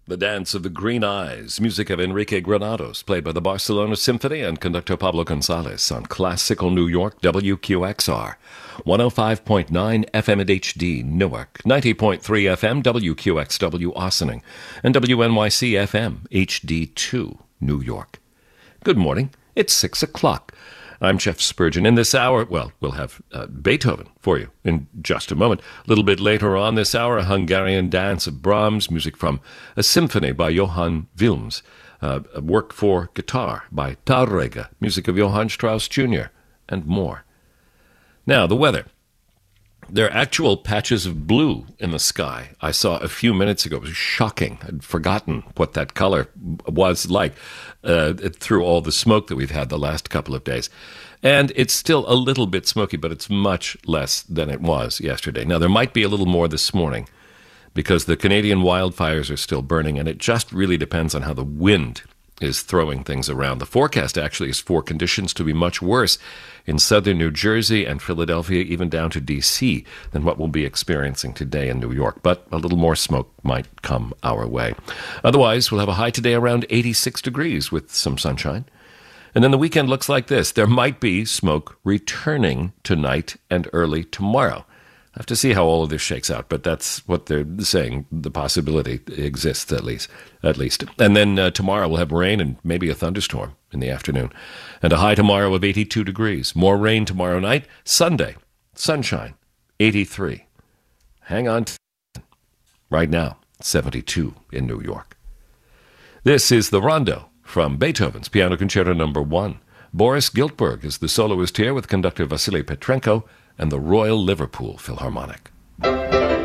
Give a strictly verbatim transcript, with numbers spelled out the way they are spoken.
The Dance of the Green Eyes, music of Enrique Granados, played by the Barcelona Symphony and conductor Pablo Gonzalez on Classical New York W Q X R, one oh five point nine F M at H D Newark, ninety point three F M W Q X W Ossining, and W N Y C F M H D two New York. Good morning. It's six o'clock. I'm Jeff Spurgeon. In this hour, well, we'll have uh, Beethoven for you in just a moment. A little bit later on this hour, a Hungarian dance of Brahms, music from a symphony by Johann Wilms, uh, a work for guitar by Thalrege, music of Johann Strauss Junior, and more. Now, the weather. There are actual patches of blue in the sky. I saw a few minutes ago. It was shocking. I'd forgotten what that color was like uh, through all the smoke that we've had the last couple of days. And it's still a little bit smoky, but it's much less than it was yesterday. Now, there might be a little more this morning because the Canadian wildfires are still burning, and it just really depends on how the wind is throwing things around. The forecast actually is for conditions to be much worse in southern New Jersey and Philadelphia, even down to D C, than what we'll be experiencing today in New York. But a little more smoke might come our way. Otherwise, we'll have a high today around eighty-six degrees with some sunshine. And then the weekend looks like this. There might be smoke returning tonight and early tomorrow. I have to see how all of this shakes out, but that's what they're saying. The possibility exists, at least. At least. And then uh, tomorrow we'll have rain and maybe a thunderstorm in the afternoon. And a high tomorrow of eighty-two degrees. More rain tomorrow night. Sunday, sunshine, eighty-three. Hang on. To right now, seventy-two in New York. This is the Rondo from Beethoven's Piano Concerto Number One. Boris Giltburg is the soloist here with conductor Vasily Petrenko and the Royal Liverpool Philharmonic.